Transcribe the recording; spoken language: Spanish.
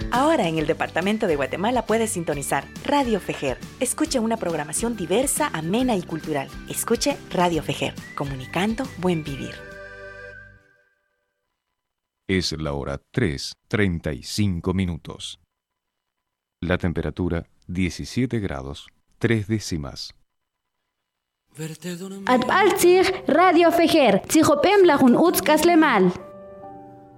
Ahora en el departamento de Guatemala puedes sintonizar Radio Fejer. Escuche una programación diversa, amena y cultural. Escuche Radio Fejer, comunicando buen vivir. Es la hora 3:35. La temperatura 17 grados 3 décimas. Atbaltzig Radio Fejer, Tzijopem Lajun Utzkaslemal.